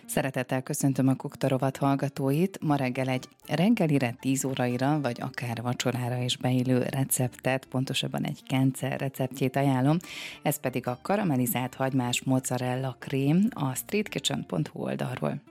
Szeretettel köszöntöm a Kukta rovat hallgatóit. Ma reggel egy reggelire, 10 óraira, vagy akár vacsorára is beillő receptet, pontosabban egy kence receptjét ajánlom. Ez pedig a karamellizált hagymás mozzarella krém a streetkitchen.hu oldalról.